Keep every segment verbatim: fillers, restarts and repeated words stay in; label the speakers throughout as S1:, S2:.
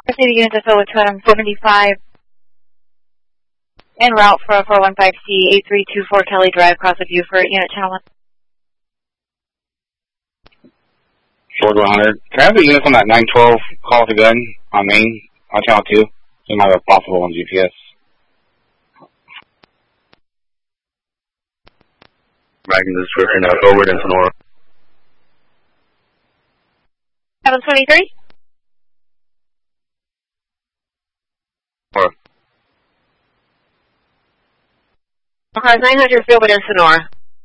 S1: City unit to fill with two seventy-five. En route for four one five C, eight three two four Kelly Drive, cross of Buford, unit channel one.
S2: Ford one hundred. Can I have the units on that nine twelve call to gun on main, on channel two? It might have possible on G P S.
S3: Dragon description out forward in Sonora.
S1: seven twenty-three?
S3: Or
S4: Uh, nine hundred forward in Sonora.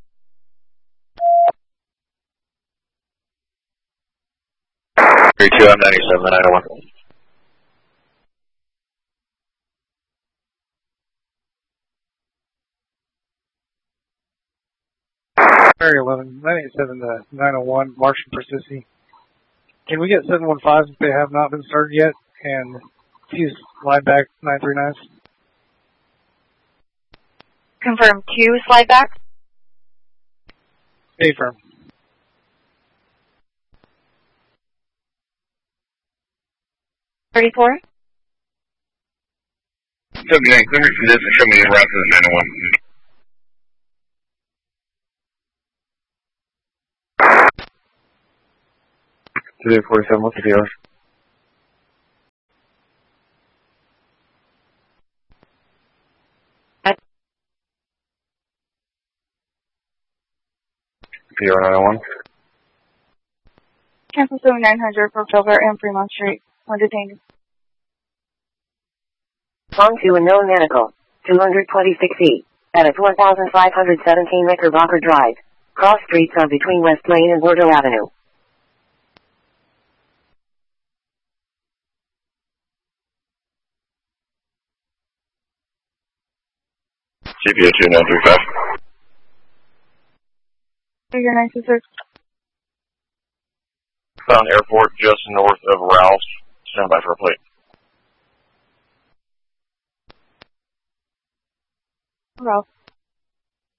S3: three two, I'm ninety-seven, nine oh one.
S5: Area eleven, nine eighty-seven to nine oh one, Martian Persisty. Can we get seven one fives if they have not been started yet? And fuse slide back nine three nines?
S1: Confirm two slide back.
S5: A firm.
S1: thirty-four?
S3: seventy-nine, clear me from this and show me the route to the nine oh one. two forty-seven, what's the deal? P R nine oh one.
S1: Cancel seven nine hundred for Silver and Fremont Street. One detained.
S4: On to a known medical, two twenty-six E, at one thousand five hundred seventeen Knickerbocker Drive. Cross streets are between West Lane and Bordeaux Avenue.
S3: C P O two nine three five.
S1: Figure nine two six.
S3: Found airport just north of Ralph's. Stand by for a plate.
S1: Ralph.